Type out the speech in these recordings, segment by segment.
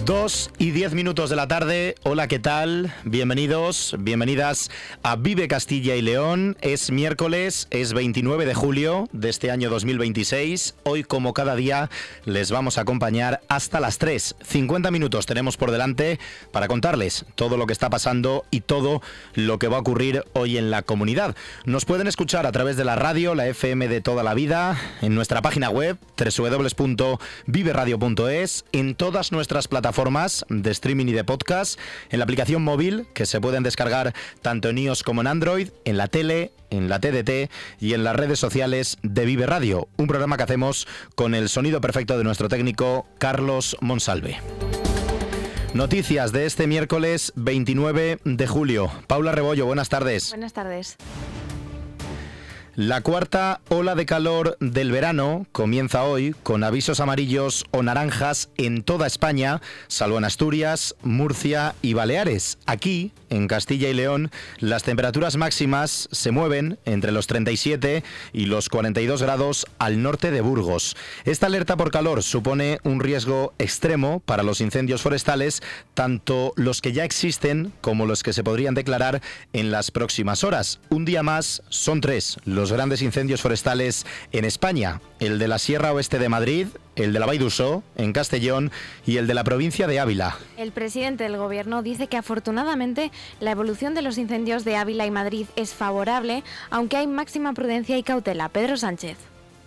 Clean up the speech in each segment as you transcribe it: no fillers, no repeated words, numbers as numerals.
2:10 de la tarde. Hola, ¿qué tal? Bienvenidos, bienvenidas a Vive Castilla y León. Es miércoles, es 29 de julio de este año 2026. Hoy, como cada día, les vamos a acompañar hasta las 3. 50 minutos tenemos por delante para contarles todo lo que está pasando y todo lo que va a ocurrir hoy en la comunidad. Nos pueden escuchar a través de la radio, la FM de toda la vida, en nuestra página web www.viveradio.es, en todas nuestras plataformas de streaming y de podcast, en la aplicación móvil que se pueden descargar tanto en iOS como en Android, en la tele, en la TDT y en las redes sociales de Vive Radio, un programa que hacemos con el sonido perfecto de nuestro técnico Carlos Monsalve. Noticias de este miércoles 29 de julio. Paula Rebollo, buenas tardes. Buenas tardes. La cuarta ola de calor del verano comienza hoy con avisos amarillos o naranjas en toda España, salvo en Asturias, Murcia y Baleares. Aquí, en Castilla y León, las temperaturas máximas se mueven entre los 37 y los 42 grados al norte de Burgos. Esta alerta por calor supone un riesgo extremo para los incendios forestales, tanto los que ya existen como los que se podrían declarar en las próximas horas. Un día más, son 3 los grandes incendios forestales en España: el de la Sierra Oeste de Madrid, el de la Vall d'Uixó, en Castellón, y el de la provincia de Ávila. El presidente del Gobierno dice que afortunadamente la evolución de los incendios de Ávila y Madrid es favorable, aunque hay máxima prudencia y cautela. Pedro Sánchez.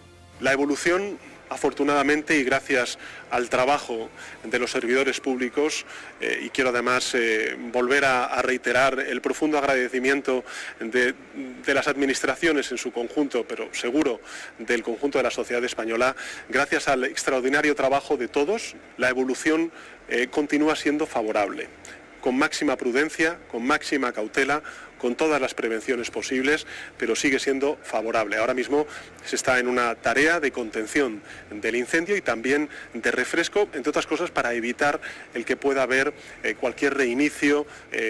La evolución, afortunadamente, y gracias al trabajo de los servidores públicos, y quiero además volver a reiterar el profundo agradecimiento de las administraciones en su conjunto, pero seguro del conjunto de la sociedad española, gracias al extraordinario trabajo de todos, la evolución continúa siendo favorable, con máxima prudencia, con máxima cautela, con todas las prevenciones posibles, pero sigue siendo favorable. Ahora mismo se está en una tarea de contención del incendio y también de refresco, entre otras cosas, para evitar el que pueda haber cualquier reinicio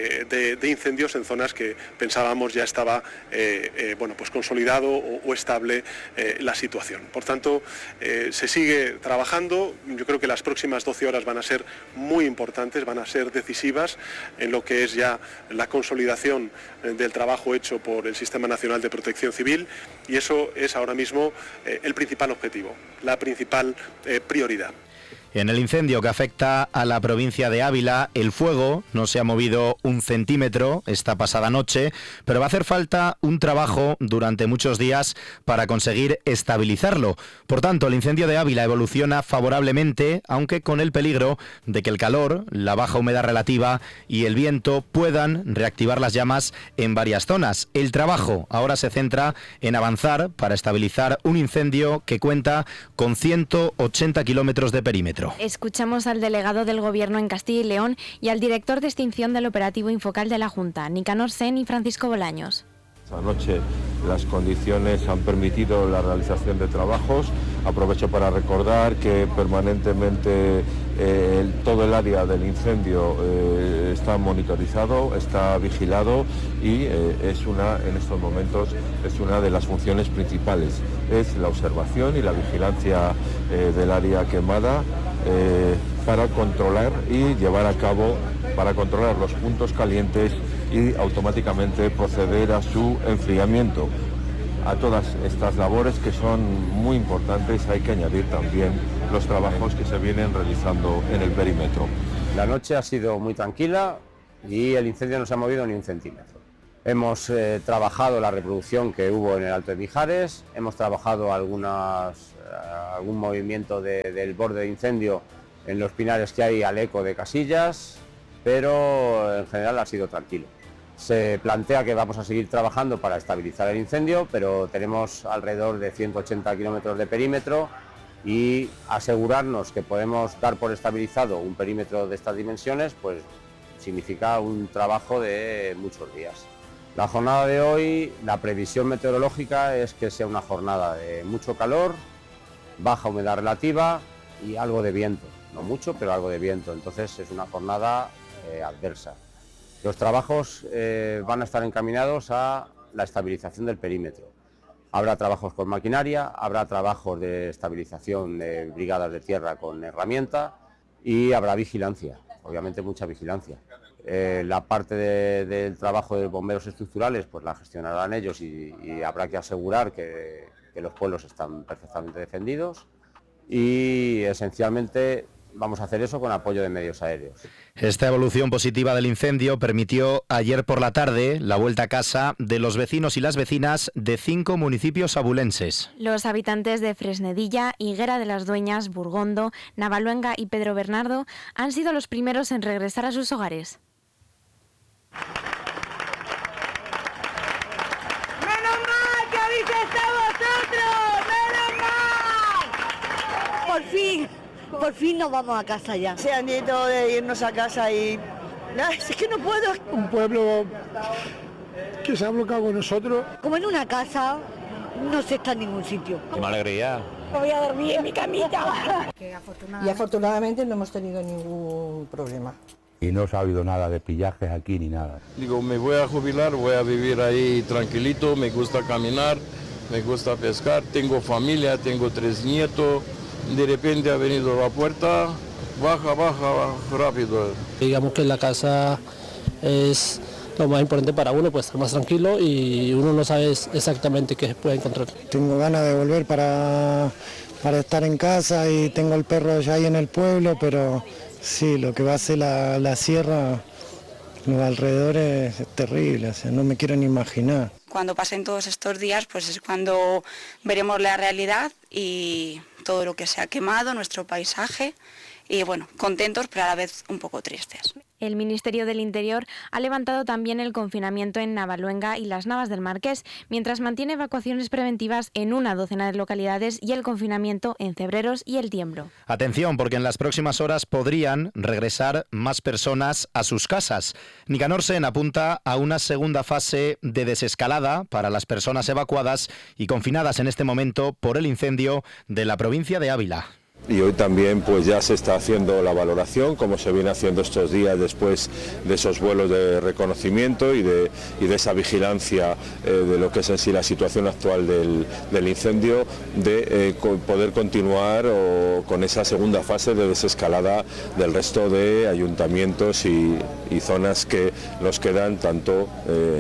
de incendios en zonas que pensábamos ya estaba pues consolidado o estable la situación. Por tanto, se sigue trabajando. Yo creo que las próximas 12 horas van a ser muy importantes, van a ser decisivas en lo que es ya la consolidación del trabajo hecho por el Sistema Nacional de Protección Civil, y eso es ahora mismo el principal objetivo, la principal prioridad. En el incendio que afecta a la provincia de Ávila, el fuego no se ha movido un centímetro esta pasada noche, pero va a hacer falta un trabajo durante muchos días para conseguir estabilizarlo. Por tanto, el incendio de Ávila evoluciona favorablemente, aunque con el peligro de que el calor, la baja humedad relativa y el viento puedan reactivar las llamas en varias zonas. El trabajo ahora se centra en avanzar para estabilizar un incendio que cuenta con 180 kilómetros de perímetro. Escuchamos al delegado del Gobierno en Castilla y León y al director de extinción del operativo Infocal de la Junta, Nicanor Sen y Francisco Bolaños. Esta noche las condiciones han permitido la realización de trabajos. Aprovecho para recordar que permanentemente todo el área del incendio está monitorizado, está vigilado y en estos momentos es una de las funciones principales. Es la observación y la vigilancia del área quemada para controlar y llevar a cabo, para controlar los puntos calientes y automáticamente proceder a su enfriamiento. A todas estas labores, que son muy importantes, hay que añadir también los trabajos que se vienen realizando en el perímetro. La noche ha sido muy tranquila y el incendio no se ha movido ni un centímetro. Hemos trabajado la reproducción que hubo en el Alto de Mijares, hemos trabajado algún movimiento del borde de incendio en los pinares que hay al eco de Casillas, pero en general ha sido tranquilo. Se plantea que vamos a seguir trabajando para estabilizar el incendio, pero tenemos alrededor de 180 kilómetros de perímetro y asegurarnos que podemos dar por estabilizado un perímetro de estas dimensiones, pues significa un trabajo de muchos días. La jornada de hoy, la previsión meteorológica es que sea una jornada de mucho calor, baja humedad relativa y algo de viento, no mucho, pero algo de viento, entonces es una jornada adversa. Los trabajos van a estar encaminados a la estabilización del perímetro. Habrá trabajos con maquinaria, habrá trabajos de estabilización de brigadas de tierra con herramienta y habrá vigilancia, obviamente mucha vigilancia. La parte del trabajo de bomberos estructurales pues la gestionarán ellos y habrá que asegurar que los pueblos están perfectamente defendidos y esencialmente vamos a hacer eso con apoyo de medios aéreos. Esta evolución positiva del incendio permitió ayer por la tarde la vuelta a casa de los vecinos y las vecinas de 5 municipios abulenses. Los habitantes de Fresnedilla, Higuera de las Dueñas, Burgondo, Navaluenga y Pedro Bernardo han sido los primeros en regresar a sus hogares. ¡Menos mal que habéis estado vosotros! ¡Menos mal! Por fin nos vamos a casa ya. Se han ido de irnos a casa y... es que no puedo. Un pueblo que se ha bloqueado con nosotros. Como en una casa, no se está en ningún sitio. ¡Qué alegría! Voy a dormir en mi camita. Y afortunadamente no hemos tenido ningún problema. Y no ha habido nada de pillajes aquí ni nada. Digo, me voy a jubilar, voy a vivir ahí tranquilito, me gusta caminar, me gusta pescar, tengo familia, tengo 3 nietos. De repente ha venido la puerta, baja rápido. Digamos que la casa es lo más importante para uno, pues estar más tranquilo y uno no sabe exactamente qué se puede encontrar. Tengo ganas de volver para estar en casa y tengo el perro ya ahí en el pueblo, pero sí, lo que va a ser la sierra, los alrededores es terrible, o sea, no me quiero ni imaginar. Cuando pasen todos estos días, pues es cuando veremos la realidad y todo lo que se ha quemado, nuestro paisaje, y bueno, contentos pero a la vez un poco tristes. El Ministerio del Interior ha levantado también el confinamiento en Navaluenga y las Navas del Marqués, mientras mantiene evacuaciones preventivas en una docena de localidades y el confinamiento en Cebreros y El Tiemblo. Atención, porque en las próximas horas podrían regresar más personas a sus casas. Nicanor Sen apunta a una segunda fase de desescalada para las personas evacuadas y confinadas en este momento por el incendio de la provincia de Ávila. Y hoy también pues ya se está haciendo la valoración, como se viene haciendo estos días después de esos vuelos de reconocimiento y de esa vigilancia de lo que es en sí la situación actual del incendio, de poder continuar con esa segunda fase de desescalada del resto de ayuntamientos y zonas que nos quedan tanto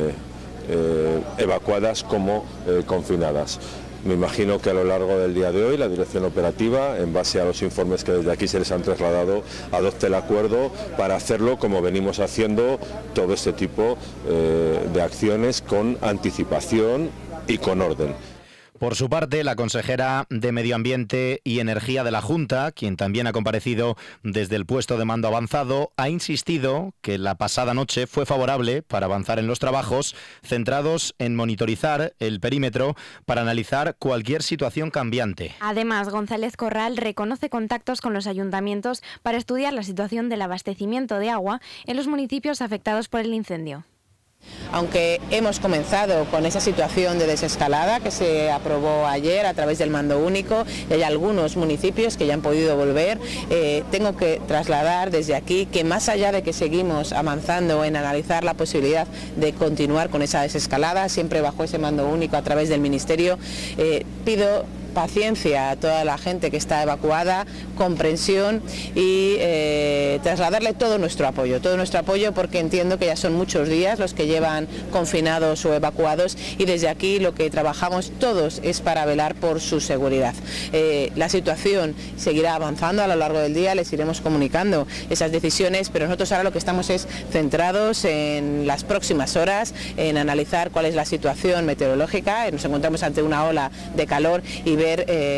evacuadas como confinadas. Me imagino que a lo largo del día de hoy la dirección operativa, en base a los informes que desde aquí se les han trasladado, adopte el acuerdo para hacerlo como venimos haciendo todo este tipo de acciones con anticipación y con orden. Por su parte, la consejera de Medio Ambiente y Energía de la Junta, quien también ha comparecido desde el puesto de mando avanzado, ha insistido que la pasada noche fue favorable para avanzar en los trabajos centrados en monitorizar el perímetro para analizar cualquier situación cambiante. Además, González Corral reconoce contactos con los ayuntamientos para estudiar la situación del abastecimiento de agua en los municipios afectados por el incendio. Aunque hemos comenzado con esa situación de desescalada que se aprobó ayer a través del mando único, y hay algunos municipios que ya han podido volver, tengo que trasladar desde aquí que más allá de que seguimos avanzando en analizar la posibilidad de continuar con esa desescalada, siempre bajo ese mando único a través del Ministerio, pido paciencia a toda la gente que está evacuada, comprensión y trasladarle todo nuestro apoyo porque entiendo que ya son muchos días los que llevan confinados o evacuados y desde aquí lo que trabajamos todos es para velar por su seguridad. La situación seguirá avanzando a lo largo del día, les iremos comunicando esas decisiones, pero nosotros ahora lo que estamos es centrados en las próximas horas, en analizar cuál es la situación meteorológica, nos encontramos ante una ola de calor y ver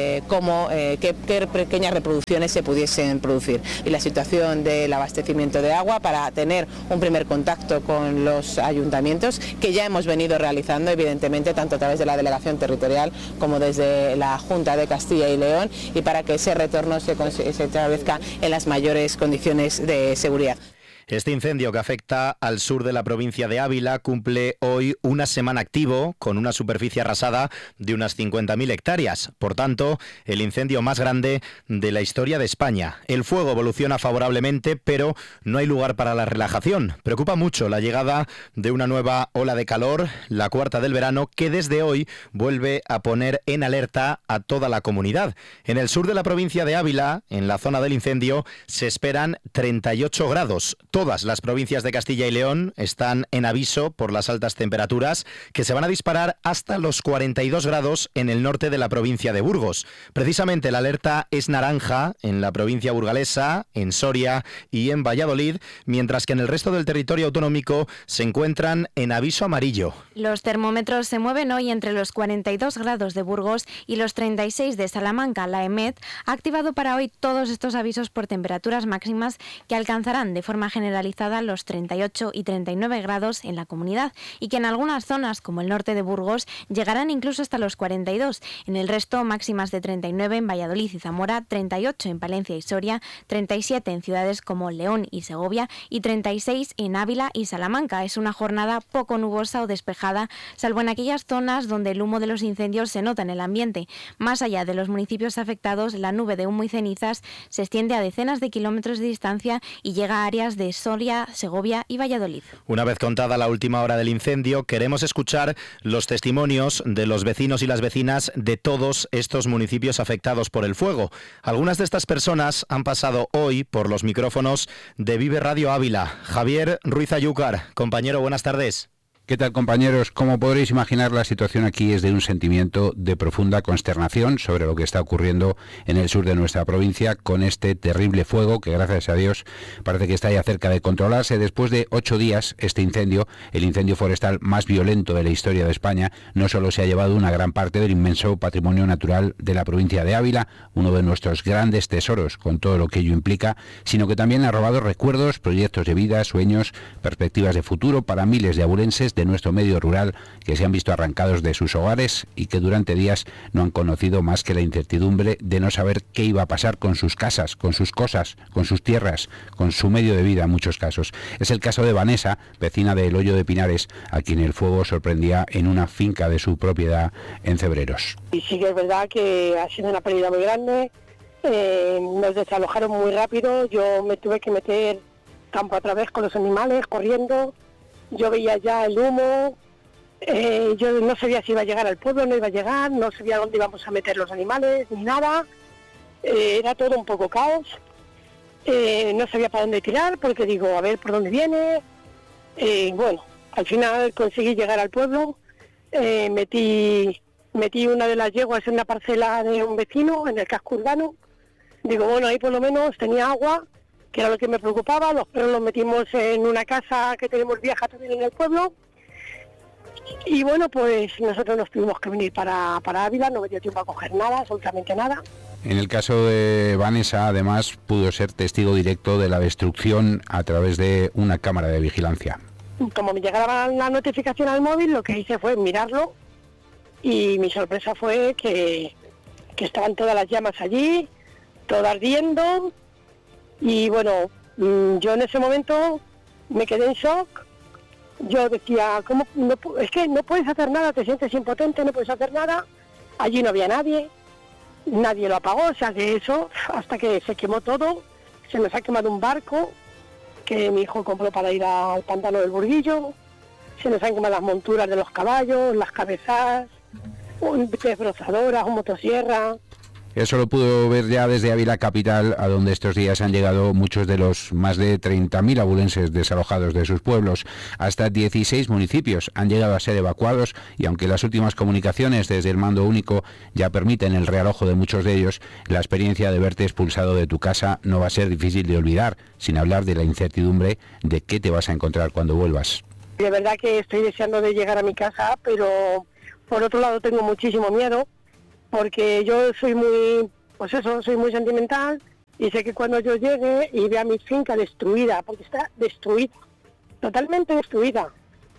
qué pequeñas reproducciones se pudiesen producir y la situación del abastecimiento de agua para tener un primer contacto con los ayuntamientos que ya hemos venido realizando evidentemente tanto a través de la delegación territorial como desde la Junta de Castilla y León y para que ese retorno se establezca en las mayores condiciones de seguridad. Este incendio que afecta al sur de la provincia de Ávila cumple hoy una semana activo, con una superficie arrasada de unas 50.000 hectáreas. Por tanto, el incendio más grande de la historia de España. El fuego evoluciona favorablemente, pero no hay lugar para la relajación. Preocupa mucho la llegada de una nueva ola de calor, la cuarta del verano, que desde hoy vuelve a poner en alerta a toda la comunidad. En el sur de la provincia de Ávila, en la zona del incendio, se esperan 38 grados. Todas las provincias de Castilla y León están en aviso por las altas temperaturas, que se van a disparar hasta los 42 grados en el norte de la provincia de Burgos. Precisamente la alerta es naranja en la provincia burgalesa, en Soria y en Valladolid, mientras que en el resto del territorio autonómico se encuentran en aviso amarillo. Los termómetros se mueven hoy entre los 42 grados de Burgos y los 36 de Salamanca. La EMET ha activado para hoy todos estos avisos por temperaturas máximas que alcanzarán de forma generalizada los 38 y 39 grados en la comunidad y que en algunas zonas, como el norte de Burgos, llegarán incluso hasta los 42. En el resto, máximas de 39 en Valladolid y Zamora, 38 en Palencia y Soria, 37 en ciudades como León y Segovia y 36 en Ávila y Salamanca. Es una jornada poco nubosa o despejada, salvo en aquellas zonas donde el humo de los incendios se nota en el ambiente. Más allá de los municipios afectados, la nube de humo y cenizas se extiende a decenas de kilómetros de distancia y llega a áreas de Soria, Segovia y Valladolid. Una vez contada la última hora del incendio, queremos escuchar los testimonios de los vecinos y las vecinas de todos estos municipios afectados por el fuego. Algunas de estas personas han pasado hoy por los micrófonos de Vive Radio Ávila. Javier Ruiz Ayúcar, compañero, buenas tardes. ¿Qué tal, compañeros? Como podréis imaginar, la situación aquí es de un sentimiento de profunda consternación sobre lo que está ocurriendo en el sur de nuestra provincia con este terrible fuego que, gracias a Dios, parece que está ya cerca de controlarse. Después de 8 días, este incendio, el incendio forestal más violento de la historia de España, no solo se ha llevado una gran parte del inmenso patrimonio natural de la provincia de Ávila, uno de nuestros grandes tesoros con todo lo que ello implica, sino que también ha robado recuerdos, proyectos de vida, sueños, perspectivas de futuro para miles de abulenses de nuestro medio rural que se han visto arrancados de sus hogares y que durante días no han conocido más que la incertidumbre de no saber qué iba a pasar con sus casas, con sus cosas, con sus tierras, con su medio de vida en muchos casos. Es el caso de Vanessa, vecina de El Hoyo de Pinares, a quien el fuego sorprendía en una finca de su propiedad en Cebreros. Y sí que es verdad que ha sido una pérdida muy grande, nos desalojaron muy rápido, yo me tuve que meter campo a través con los animales, corriendo. Yo veía ya el humo, yo no sabía si iba a llegar al pueblo, no iba a llegar, no sabía dónde íbamos a meter los animales, ni nada. Era todo un poco caos. No sabía para dónde tirar, porque digo, a ver por dónde viene. Bueno, al final conseguí llegar al pueblo, metí una de las yeguas en una parcela de un vecino, en el casco urbano. Digo, bueno, ahí por lo menos tenía agua, que era lo que me preocupaba. Los perros los metimos en una casa que tenemos vieja también en el pueblo. Y bueno, pues nosotros nos tuvimos que venir para Ávila, no me dio tiempo a coger nada, absolutamente nada. En el caso de Vanessa, además, pudo ser testigo directo de la destrucción a través de una cámara de vigilancia. Como me llegaba la notificación al móvil, lo que hice fue mirarlo y mi sorpresa fue que estaban todas las llamas allí, todo ardiendo. Y bueno, yo en ese momento me quedé en shock. Yo decía, ¿cómo? No, es que no puedes hacer nada, te sientes impotente, no puedes hacer nada. Allí no había nadie, nadie lo apagó, o sea que eso, hasta que se quemó todo, se nos ha quemado un barco que mi hijo compró para ir al pantano del Burguillo, se nos han quemado las monturas de los caballos, las cabezas, desbrozadoras, un motosierra. Eso lo pudo ver ya desde Ávila capital, a donde estos días han llegado muchos de los más de 30.000 abulenses desalojados de sus pueblos. Hasta 16 municipios han llegado a ser evacuados y aunque las últimas comunicaciones desde el mando único ya permiten el realojo de muchos de ellos, la experiencia de verte expulsado de tu casa no va a ser difícil de olvidar, sin hablar de la incertidumbre de qué te vas a encontrar cuando vuelvas. De verdad que estoy deseando de llegar a mi casa, pero por otro lado tengo muchísimo miedo, porque yo soy muy, pues eso, soy muy sentimental y sé que cuando yo llegue y vea mi finca destruida, porque está destruida, totalmente destruida,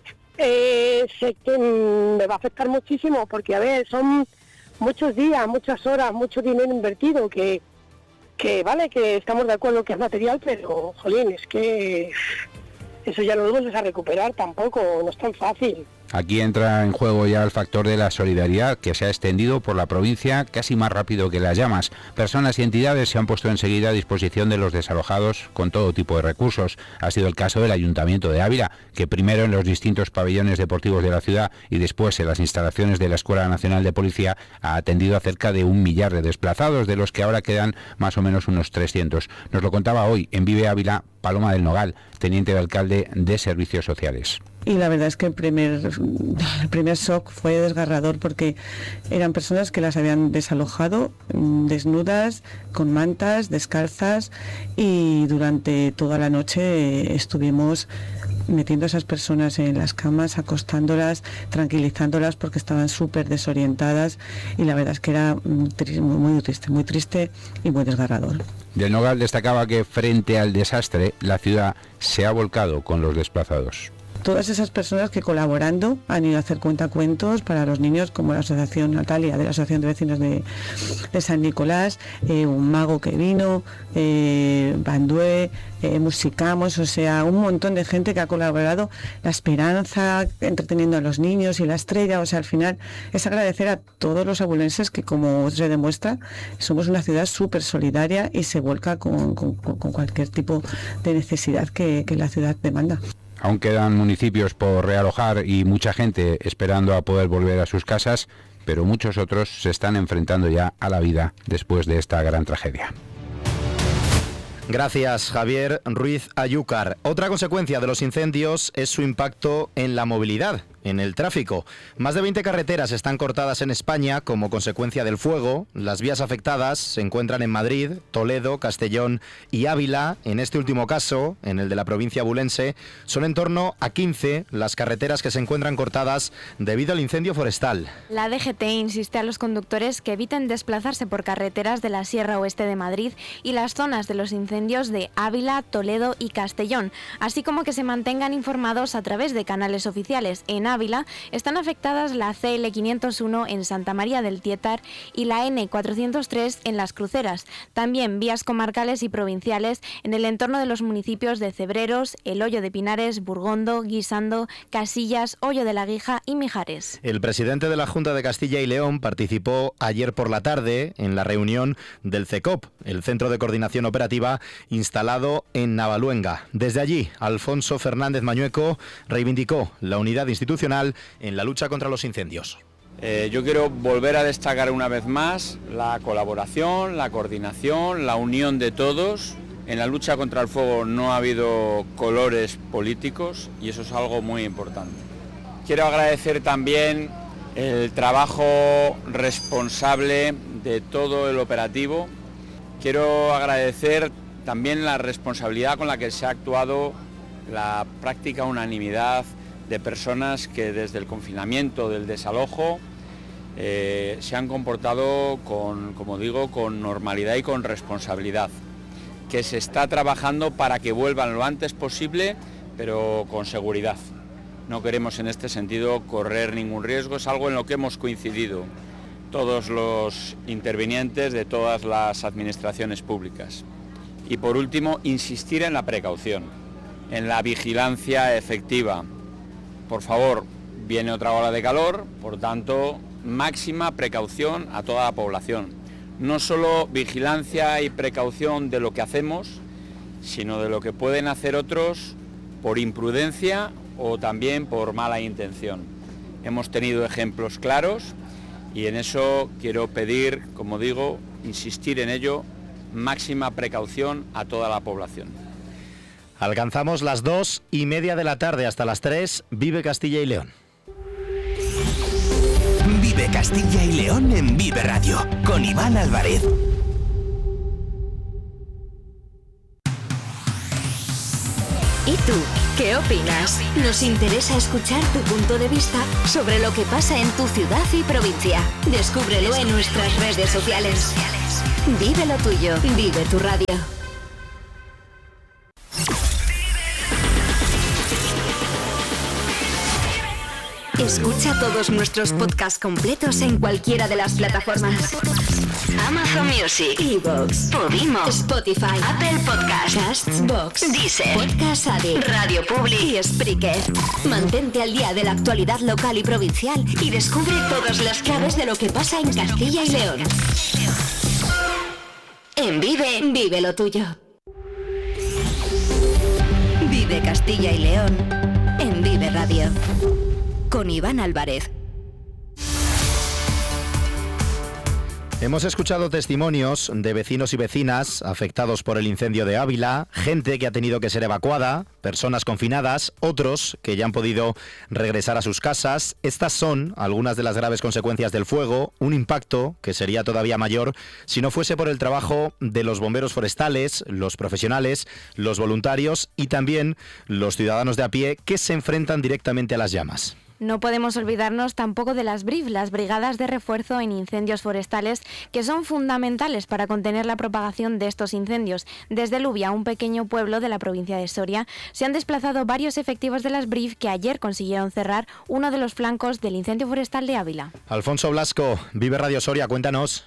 sé que me va a afectar muchísimo, porque a ver, son muchos días, muchas horas, mucho dinero invertido que que vale, que estamos de acuerdo que es material, pero, jolín, es que eso ya no lo vamos a recuperar tampoco, no es tan fácil. Aquí entra en juego ya el factor de la solidaridad, que se ha extendido por la provincia casi más rápido que las llamas. Personas y entidades se han puesto enseguida a disposición de los desalojados con todo tipo de recursos. Ha sido el caso del Ayuntamiento de Ávila, que primero en los distintos pabellones deportivos de la ciudad y después en las instalaciones de la Escuela Nacional de Policía ha atendido a cerca de 1 millar de desplazados, de los que ahora quedan más o menos unos 300. Nos lo contaba hoy en Vive Ávila Paloma del Nogal, teniente de alcalde de Servicios Sociales. Y la verdad es que el primer shock fue desgarrador, porque eran personas que las habían desalojado desnudas, con mantas, descalzas, y durante toda la noche estuvimos metiendo a esas personas en las camas, acostándolas, tranquilizándolas, porque estaban súper desorientadas, y la verdad es que era muy triste y muy desgarrador. Del Nogal destacaba que frente al desastre la ciudad se ha volcado con los desplazados. Todas esas personas que colaborando han ido a hacer cuentacuentos para los niños, como la Asociación Natalia, de la Asociación de Vecinos de San Nicolás, un mago que vino, Bandué, Musicamos, o sea, un montón de gente que ha colaborado. La Esperanza, entreteniendo a los niños, y La Estrella, o sea, al final es agradecer a todos los abulenses que, como se demuestra, somos una ciudad súper solidaria y se vuelca con cualquier tipo de necesidad que la ciudad demanda. Aún quedan municipios por realojar y mucha gente esperando a poder volver a sus casas, pero muchos otros se están enfrentando ya a la vida después de esta gran tragedia. Gracias, Javier Ruiz Ayúcar. Otra consecuencia de los incendios es su impacto en la movilidad, en el tráfico. Más de 20 carreteras están cortadas en España como consecuencia del fuego. Las vías afectadas se encuentran en Madrid, Toledo, Castellón y Ávila. En este último caso, en el de la provincia abulense, son en torno a 15 las carreteras que se encuentran cortadas debido al incendio forestal. La DGT insiste a los conductores que eviten desplazarse por carreteras de la Sierra Oeste de Madrid y las zonas de los incendios de Ávila, Toledo y Castellón, así como que se mantengan informados a través de canales oficiales. En Ávila están afectadas la CL 501 en Santa María del Tietar y la N 403 en Las Cruceras. También vías comarcales y provinciales en el entorno de los municipios de Cebreros, El Hoyo de Pinares, Burgondo, Guisando, Casillas, Hoyo de la Guija y Mijares. El presidente de la Junta de Castilla y León participó ayer por la tarde en la reunión del CECOP, el Centro de Coordinación Operativa instalado en Navaluenga. Desde allí, Alfonso Fernández Mañueco reivindicó la unidad institucional en la lucha contra los incendios. Yo quiero volver a destacar una vez más la colaboración, la coordinación, la unión de todos. En la lucha contra el fuego no ha habido colores políticos y eso es algo muy importante. Quiero agradecer también el trabajo responsable de todo el operativo. Quiero agradecer también la responsabilidad con la que se ha actuado, la práctica unanimidad de personas que desde el confinamiento del desalojo se han comportado como digo, con normalidad y con responsabilidad, que se está trabajando para que vuelvan lo antes posible, pero con seguridad. No queremos en este sentido correr ningún riesgo, es algo en lo que hemos coincidido todos los intervinientes de todas las administraciones públicas. Y por último, insistir en la precaución, en la vigilancia efectiva. Por favor, viene otra ola de calor, por tanto, máxima precaución a toda la población. No solo vigilancia y precaución de lo que hacemos, sino de lo que pueden hacer otros por imprudencia o también por mala intención. Hemos tenido ejemplos claros y en eso quiero pedir, como digo, insistir en ello, máxima precaución a toda la población. Alcanzamos las 2:30 de la tarde, hasta las 3, Vive Castilla y León. Vive Castilla y León en Vive Radio, con Iván Álvarez. ¿Y tú, qué opinas? Nos interesa escuchar tu punto de vista sobre lo que pasa en tu ciudad y provincia. Descúbrelo en nuestras redes sociales. Vive lo tuyo, vive tu radio. Escucha todos nuestros podcasts completos en cualquiera de las plataformas: Amazon Music, iVoox, Podimo, Spotify, Apple Podcasts, Castbox, Deezer, Podcast Addict, Radio Public y Spreaker. Mantente al día de la actualidad local y provincial y descubre todas las claves de lo que pasa en Castilla y León. En Vive, vive lo tuyo. Vive Castilla y León en Vive Radio. Con Iván Álvarez. Hemos escuchado testimonios de vecinos y vecinas afectados por el incendio de Ávila, gente que ha tenido que ser evacuada, personas confinadas, otros que ya han podido regresar a sus casas. Estas son algunas de las graves consecuencias del fuego, un impacto que sería todavía mayor si no fuese por el trabajo de los bomberos forestales, los profesionales, los voluntarios y también los ciudadanos de a pie que se enfrentan directamente a las llamas. No podemos olvidarnos tampoco de las BRIF, las Brigadas de Refuerzo en Incendios Forestales, que son fundamentales para contener la propagación de estos incendios. Desde Lubia, un pequeño pueblo de la provincia de Soria, se han desplazado varios efectivos de las BRIF que ayer consiguieron cerrar uno de los flancos del incendio forestal de Ávila. Alfonso Blasco, Vive Radio Soria, cuéntanos.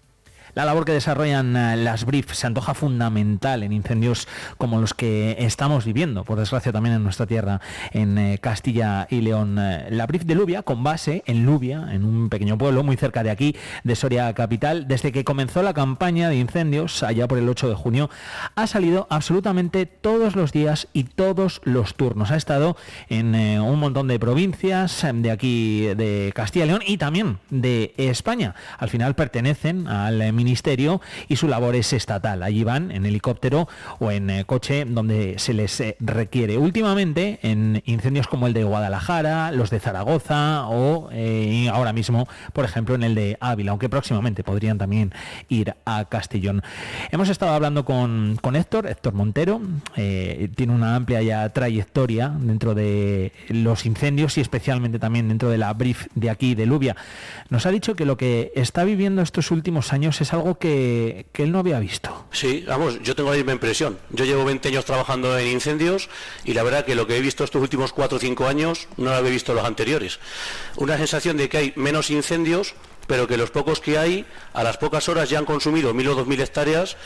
La labor que desarrollan las BRIF se antoja fundamental en incendios como los que estamos viviendo, por desgracia también en nuestra tierra, en Castilla y León. La BRIF de Lubia, con base en Lubia, en un pequeño pueblo muy cerca de aquí, de Soria capital, desde que comenzó la campaña de incendios, allá por el 8 de junio, ha salido absolutamente todos los días y todos los turnos. Ha estado en un montón de provincias de aquí, de Castilla y León y también de España. Al final pertenecen al Ministerio y su labor es estatal. Allí van en helicóptero o en coche donde se les requiere. Últimamente en incendios como el de Guadalajara, los de Zaragoza o ahora mismo, por ejemplo, en el de Ávila, aunque próximamente podrían también ir a Castellón. Hemos estado hablando con Héctor Montero, tiene una amplia ya trayectoria dentro de los incendios y especialmente también dentro de la BRIF de aquí, de Lubia. Nos ha dicho que lo que está viviendo estos últimos años es algo que él no había visto. Sí, vamos, yo tengo la misma impresión. Yo llevo 20 años trabajando en incendios y la verdad que lo que he visto estos últimos 4 o 5 años no lo había visto los anteriores. Una sensación de que hay menos incendios, pero que los pocos que hay, a las pocas horas ya han consumido 1.000 o 2.000 hectáreas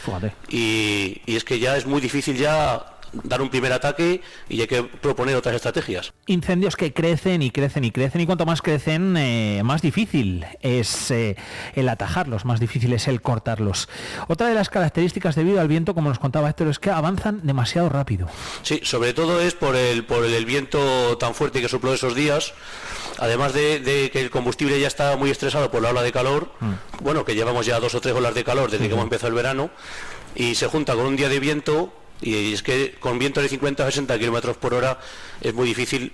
y es que ya es muy difícil ya dar un primer ataque y hay que proponer otras estrategias. Incendios que crecen y crecen y crecen y cuanto más crecen más difícil es el atajarlos, más difícil es el cortarlos. Otra de las características debido al viento, como nos contaba Héctor, es que avanzan demasiado rápido. Sí, sobre todo es por el viento tan fuerte que sopló esos días, además de que el combustible ya está muy estresado por la ola de calor, bueno, que llevamos ya 2 o 3 olas de calor desde que hemos empezado el verano, y se junta con un día de viento. Y es que con viento de 50 o 60 kilómetros por hora es muy difícil,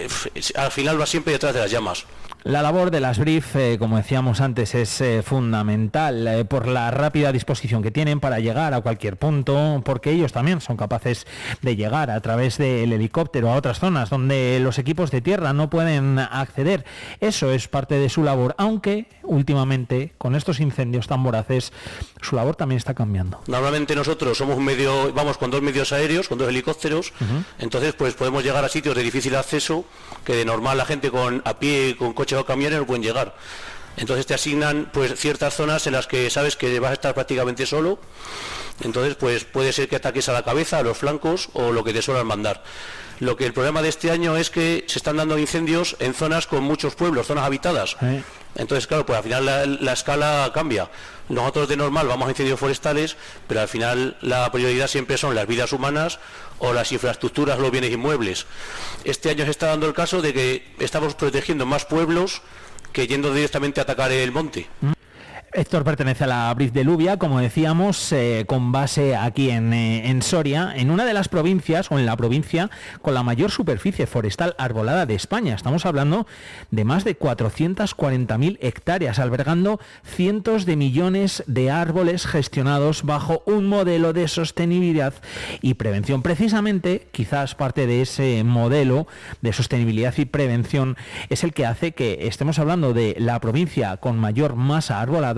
al final va siempre detrás de las llamas. La labor de las BRIF, como decíamos antes, es fundamental por la rápida disposición que tienen para llegar a cualquier punto, porque ellos también son capaces de llegar a través del helicóptero a otras zonas donde los equipos de tierra no pueden acceder. Eso es parte de su labor, aunque últimamente con estos incendios tan voraces su labor también está cambiando. Normalmente nosotros somos vamos con 2 medios aéreos, con 2 helicópteros, entonces pues podemos llegar a sitios de difícil acceso que de normal la gente a pie, con coche o camiones no pueden llegar. Entonces te asignan pues ciertas zonas en las que sabes que vas a estar prácticamente solo, entonces pues puede ser que ataques a la cabeza, a los flancos o lo que te suelen mandar. Lo que el problema de este año es que se están dando incendios en zonas con muchos pueblos, zonas habitadas. Entonces, claro, pues al final la escala cambia. Nosotros de normal vamos a incendios forestales, pero al final la prioridad siempre son las vidas humanas o las infraestructuras, los bienes inmuebles. Este año se está dando el caso de que estamos protegiendo más pueblos que yendo directamente a atacar el monte. Héctor pertenece a la BRIF de Lubia, como decíamos, con base aquí en Soria, en una de las provincias, o en la provincia, con la mayor superficie forestal arbolada de España. Estamos hablando de más de 440.000 hectáreas, albergando cientos de millones de árboles gestionados bajo un modelo de sostenibilidad y prevención. Precisamente, quizás parte de ese modelo de sostenibilidad y prevención es el que hace que estemos hablando de la provincia con mayor masa arbolada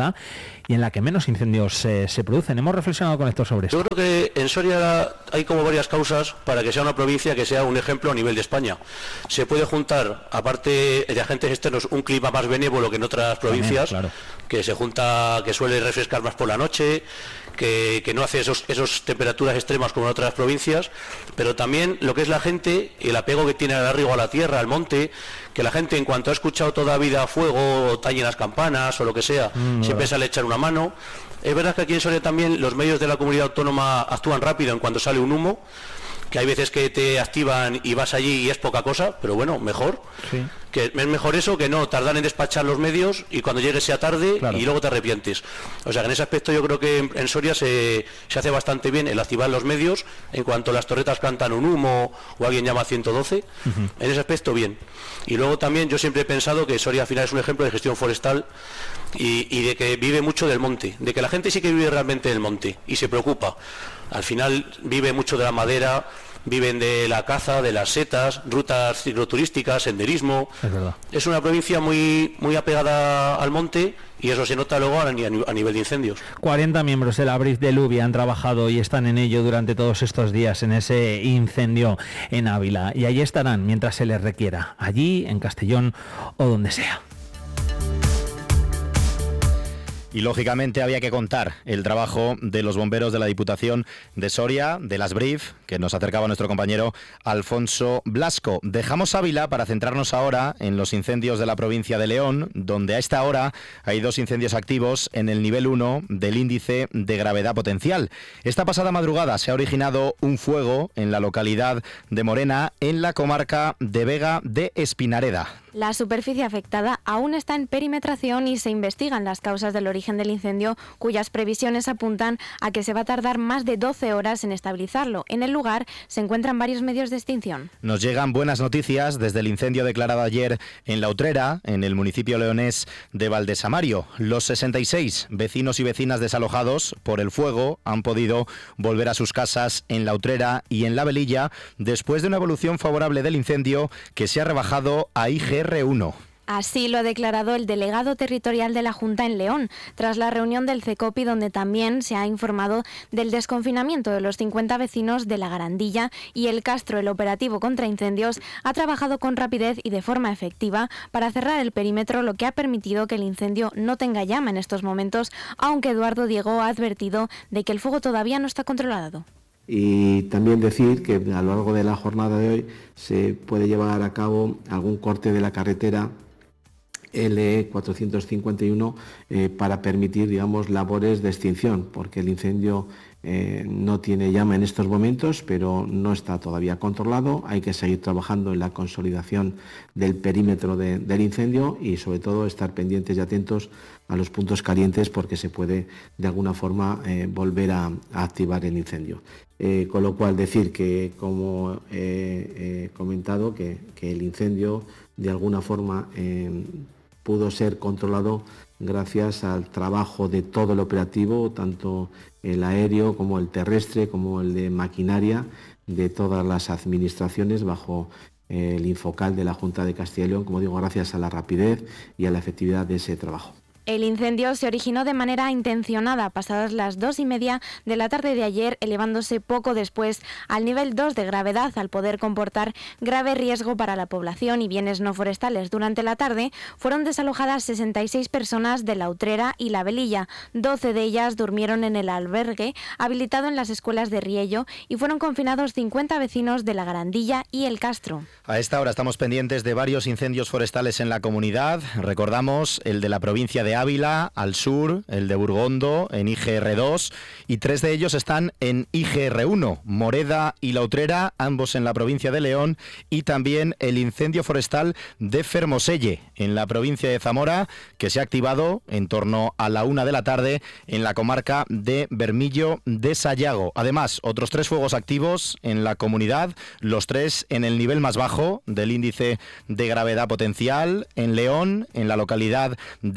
ciudad y en la que menos incendios se producen. Hemos reflexionado con Héctor sobre esto. Yo creo que en Soria hay como varias causas para que sea una provincia que sea un ejemplo a nivel de España. Se puede juntar, aparte de agentes externos, un clima más benévolo que en otras provincias, también, claro, que se junta, que suele refrescar más por la noche, que no hace esos temperaturas extremas como en otras provincias, pero también lo que es la gente, el apego que tiene al arraigo a la tierra, al monte, que la gente en cuanto ha escuchado toda vida fuego, o talle las campanas o lo que sea, siempre sale a echar una mano. Es verdad que aquí en Soria también los medios de la comunidad autónoma actúan rápido en cuanto sale un humo, que hay veces que te activan y vas allí y es poca cosa, pero bueno, mejor. Sí. Que es mejor eso que no tardar en despachar los medios y cuando llegue sea tarde, claro, y luego te arrepientes. O sea que en ese aspecto yo creo que en Soria se hace bastante bien el activar los medios en cuanto las torretas cantan un humo o alguien llama a 112, en ese aspecto bien. Y luego también yo siempre he pensado que Soria al final es un ejemplo de gestión forestal y de que vive mucho del monte, de que la gente sí que vive realmente del monte y se preocupa. Al final vive mucho de la madera, viven de la caza, de las setas, rutas cicloturísticas, senderismo. Es verdad. Es una provincia muy apegada al monte y eso se nota luego a nivel de incendios. 40 miembros de la BRIF de Lluvia han trabajado y están en ello durante todos estos días en ese incendio en Ávila. Y allí estarán mientras se les requiera, allí, en Castellón o donde sea. Y lógicamente había que contar el trabajo de los bomberos de la Diputación de Soria, de las BRIF, que nos acercaba nuestro compañero Alfonso Blasco. Dejamos Ávila para centrarnos ahora en los incendios de la provincia de León, donde a esta hora hay 2 incendios activos en el nivel 1 del índice de gravedad potencial. Esta pasada madrugada se ha originado un fuego en la localidad de Morena, en la comarca de Vega de Espinareda. La superficie afectada aún está en perimetración y se investigan las causas del origen del incendio, cuyas previsiones apuntan a que se va a tardar más de 12 horas en estabilizarlo. En el lugar se encuentran varios medios de extinción. Nos llegan buenas noticias desde el incendio declarado ayer en La Utrera, en el municipio leonés de Valdesamario. Los 66 vecinos y vecinas desalojados por el fuego han podido volver a sus casas en La Utrera y en La Velilla después de una evolución favorable del incendio que se ha rebajado a IGR1. Así lo ha declarado el delegado territorial de la Junta en León, tras la reunión del CECOPI, donde también se ha informado del desconfinamiento de los 50 vecinos de La Garandilla y el Castro. El operativo contra incendios ha trabajado con rapidez y de forma efectiva para cerrar el perímetro, lo que ha permitido que el incendio no tenga llama en estos momentos, aunque Eduardo Diego ha advertido de que el fuego todavía no está controlado. Y también decir que a lo largo de la jornada de hoy se puede llevar a cabo algún corte de la carretera L451 para permitir, digamos, labores de extinción, porque el incendio no tiene llama en estos momentos, pero no está todavía controlado. Hay que seguir trabajando en la consolidación del perímetro del incendio y sobre todo estar pendientes y atentos a los puntos calientes, porque se puede de alguna forma volver a activar el incendio. Con lo cual decir que, como he comentado, que el incendio de alguna forma pudo ser controlado gracias al trabajo de todo el operativo, tanto el aéreo como el terrestre, como el de maquinaria, de todas las administraciones bajo el Infocal de la Junta de Castilla y León, como digo, gracias a la rapidez y a la efectividad de ese trabajo. El incendio se originó de manera intencionada pasadas las 2:30 de la tarde de ayer, elevándose poco después al nivel 2 de gravedad, al poder comportar grave riesgo para la población y bienes no forestales. Durante la tarde fueron desalojadas 66 personas de La Utrera y La Velilla. 12 de ellas durmieron en el albergue habilitado en las escuelas de Riello y fueron confinados 50 vecinos de La Garandilla y El Castro. A esta hora estamos pendientes de varios incendios forestales en la comunidad. Recordamos el de la provincia de Ávila, al sur, el de Burgondo, en IGR2, y 3 de ellos están en IGR1, Moreda y La Utrera, ambos en la provincia de León, y también el incendio forestal de Fermoselle, en la provincia de Zamora, que se ha activado en torno a la 1 de la tarde en la comarca de Bermillo de Sayago. Además, otros 3 fuegos activos en la comunidad, los 3 en el nivel más bajo del índice de gravedad potencial, en León, en la localidad de Cahuaya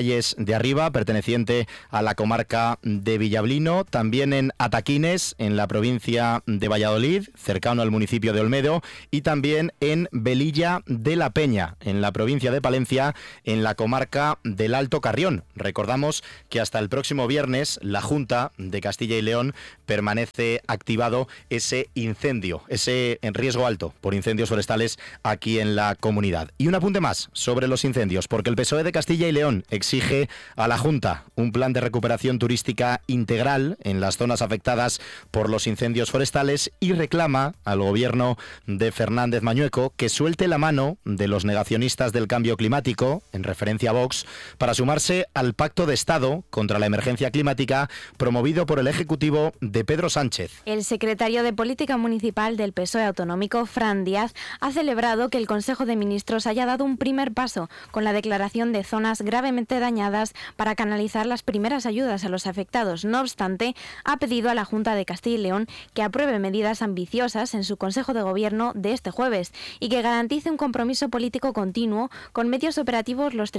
Valles de Arriba, perteneciente a la comarca de Villablino, también en Ataquines, en la provincia de Valladolid, cercano al municipio de Olmedo, y también en Velilla de la Peña, en la provincia de Palencia, en la comarca del Alto Carrión. Recordamos que hasta el próximo viernes la Junta de Castilla y León permanece activado ese incendio, ese en riesgo alto por incendios forestales aquí en la comunidad. Y un apunte más sobre los incendios, porque el PSOE de Castilla y León exige a la Junta un plan de recuperación turística integral en las zonas afectadas por los incendios forestales y reclama al gobierno de Fernández Mañueco que suelte la mano de los negacionistas del cambio climático, en referencia a Vox, para sumarse al Pacto de Estado contra la emergencia climática promovido por el Ejecutivo de Pedro Sánchez. El secretario de Política Municipal del PSOE autonómico, Fran Díaz, ha celebrado que el Consejo de Ministros haya dado un primer paso con la declaración de zonas gravemente dañadas para canalizar las primeras ayudas a los afectados. No obstante, ha pedido a la Junta de Castilla y León que apruebe medidas ambiciosas en su Consejo de Gobierno de este jueves y que garantice un compromiso político continuo con medios operativos los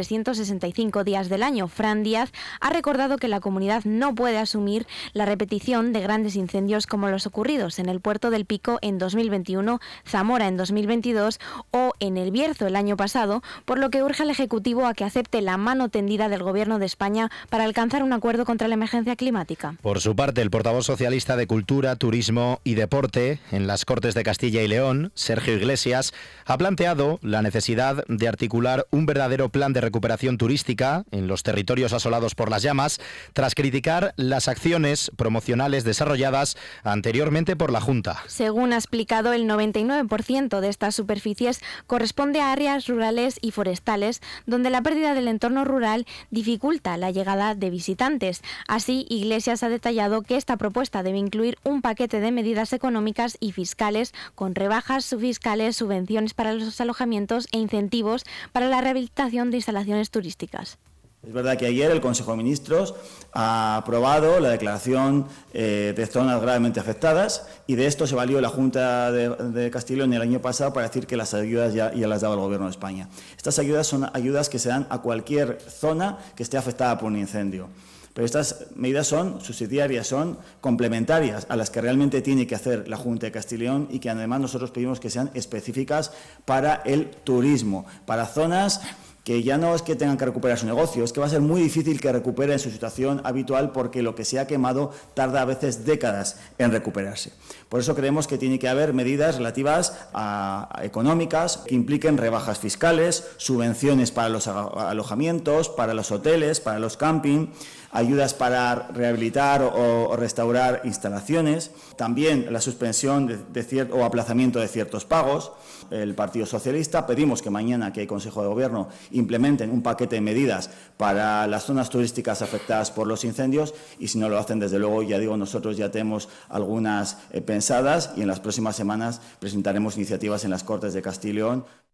365 días del año. Fran Díaz ha recordado que la comunidad no puede asumir la repetición de grandes incendios como los ocurridos en el Puerto del Pico en 2021, Zamora en 2022 o en El Bierzo el año pasado, por lo que urge al Ejecutivo a que acepte la mano tendida del Gobierno de España para alcanzar un acuerdo contra la emergencia climática. Por su parte, el portavoz socialista de Cultura, Turismo y Deporte en las Cortes de Castilla y León, Sergio Iglesias, ha planteado la necesidad de articular un verdadero plan de recuperación turística en los territorios asolados por las llamas, tras criticar las acciones promocionales desarrolladas anteriormente por la Junta. Según ha explicado, el 99% de estas superficies corresponde a áreas rurales y forestales, donde la pérdida del entorno rural dificulta la llegada de visitantes. Así, Iglesias ha detallado que esta propuesta debe incluir un paquete de medidas económicas y fiscales con rebajas fiscales, subvenciones para los alojamientos e incentivos para la rehabilitación de instalaciones turísticas. Es verdad que ayer el Consejo de Ministros ha aprobado la declaración de zonas gravemente afectadas y de esto se valió la Junta de Castilla y León el año pasado para decir que las ayudas ya las daba el Gobierno de España. Estas ayudas son ayudas que se dan a cualquier zona que esté afectada por un incendio. Pero estas medidas son subsidiarias, son complementarias a las que realmente tiene que hacer la Junta de Castilla y León y que además nosotros pedimos que sean específicas para el turismo, para zonas que ya no es que tengan que recuperar su negocio, es que va a ser muy difícil que recuperen su situación habitual porque lo que se ha quemado tarda a veces décadas en recuperarse. Por eso creemos que tiene que haber medidas relativas a económicas que impliquen rebajas fiscales, subvenciones para los alojamientos, para los hoteles, para los camping, ayudas para rehabilitar o restaurar instalaciones, también la suspensión o aplazamiento de ciertos pagos. El Partido Socialista pedimos que mañana, que hay Consejo de Gobierno, implementen un paquete de medidas para las zonas turísticas afectadas por los incendios y si no lo hacen, desde luego, ya digo, nosotros ya tenemos algunas pensadas y en las próximas semanas presentaremos iniciativas en las Cortes de Castilla y León.